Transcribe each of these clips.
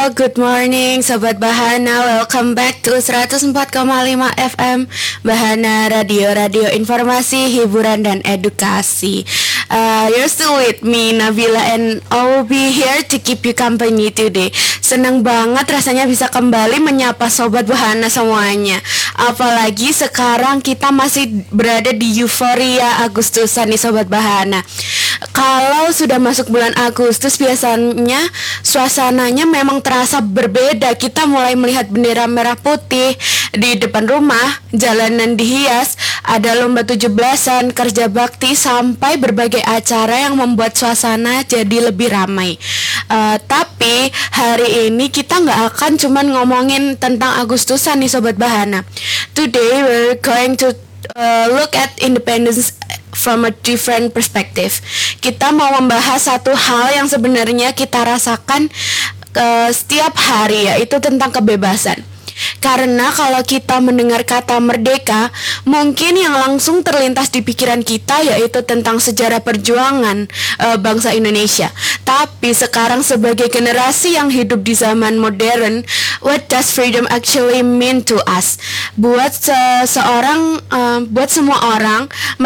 Good morning Sobat Bahana. Welcome back to 104,5 FM Bahana Radio informasi, hiburan, dan edukasi. You're still with me, Nabila, and I'll be here to keep you company today. Senang banget rasanya bisa kembali menyapa Sobat Bahana semuanya. Apalagi sekarang kita masih berada di euforia Agustusan nih Sobat Bahana. Kalau sudah masuk bulan Agustus, biasanya suasananya memang terasa berbeda. Kita mulai melihat bendera merah putih di depan rumah, jalanan dihias, ada lomba 17-an, kerja bakti, sampai berbagai acara yang membuat suasana jadi lebih ramai. Tapi hari ini kita nggak akan cuman ngomongin tentang Agustusan nih Sobat Bahana. Today we're going to look at independence from a different perspective. Kita mau membahas satu hal yang sebenarnya kita rasakan setiap hari, yaitu tentang kebebasan. Karena kalau kita mendengar kata merdeka, mungkin yang langsung terlintas di pikiran kita yaitu tentang sejarah perjuangan bangsa Indonesia. Tapi sekarang sebagai generasi yang hidup di zaman modern, what does freedom actually mean to us? Buat buat semua orang,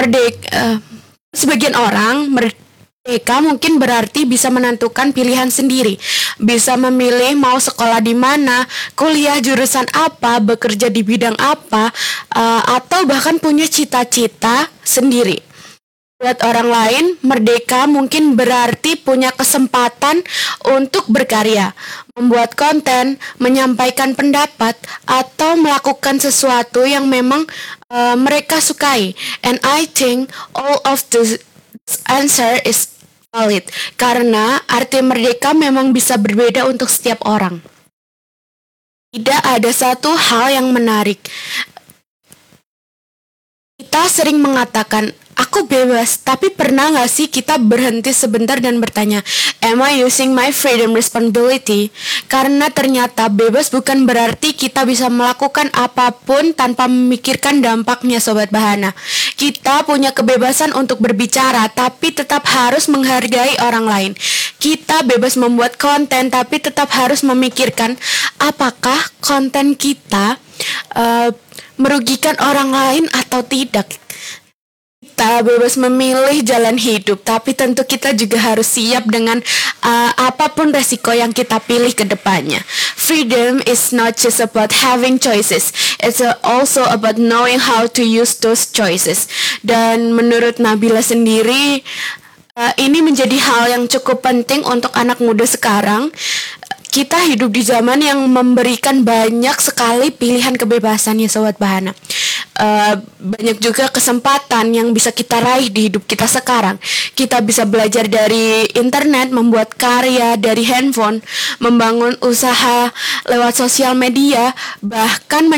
sebagian orang merdeka mungkin berarti bisa menentukan pilihan sendiri, bisa memilih mau sekolah di mana, kuliah jurusan apa, bekerja di bidang apa, atau bahkan punya cita-cita sendiri. Buat orang lain, merdeka mungkin berarti punya kesempatan untuk berkarya, membuat konten, menyampaikan pendapat, atau melakukan sesuatu yang memang mereka sukai. And I think all of this answer is valid, karena arti merdeka memang bisa berbeda untuk setiap orang. Tidak ada satu hal yang menarik. Kita sering mengatakan, aku bebas, tapi pernah gak sih kita berhenti sebentar dan bertanya, am I using my freedom responsibility? Karena ternyata bebas bukan berarti kita bisa melakukan apapun tanpa memikirkan dampaknya Sobat Bahana. Kita punya kebebasan untuk berbicara, tapi tetap harus menghargai orang lain. Kita bebas membuat konten, tapi tetap harus memikirkan apakah konten kita merugikan orang lain atau tidak. Kita bebas memilih jalan hidup, tapi tentu kita juga harus siap dengan apapun resiko yang kita pilih ke depannya. Freedom is not just about having choices, it's also about knowing how to use those choices. Dan menurut Nabila sendiri, ini menjadi hal yang cukup penting untuk anak muda sekarang. Kita hidup di zaman yang memberikan banyak sekali pilihan kebebasan ya Sobat Bahana. Banyak juga kesempatan yang bisa kita raih di hidup kita sekarang. Kita bisa belajar dari internet, membuat karya dari handphone, membangun usaha lewat sosial media, bahkan